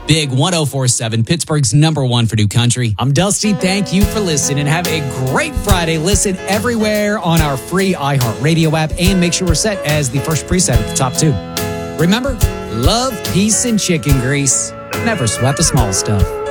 Big 104.7, Pittsburgh's number one for new country. I'm Dusty. Thank you for listening and have a great Friday. Listen everywhere on our free iHeartRadio app and make sure we're set as the first preset at the top 2. Remember, love, peace, and chicken grease. Never sweat the small stuff.